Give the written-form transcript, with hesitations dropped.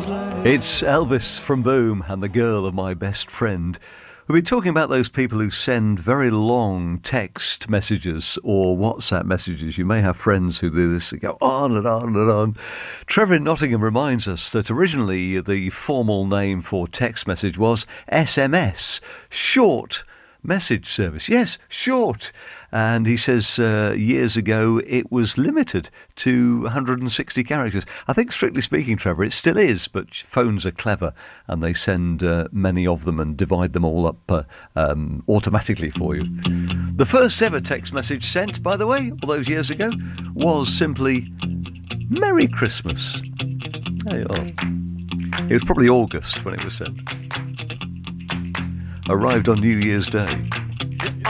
It's Elvis from Boom and the girl of my best friend. We've been talking about those people who send very long text messages or WhatsApp messages. You may have friends who do this and go on and on and on. Trevor in Nottingham reminds us that originally the formal name for text message was SMS, short message service. Yes, short. And he says years ago it was limited to 160 characters. I think, strictly speaking, Trevor, it still is, but phones are clever and they send many of them and divide them all up automatically for you. The first ever text message sent, by the way, all those years ago, was simply Merry Christmas. There you are. It was probably August when it was sent. Arrived on New Year's Day.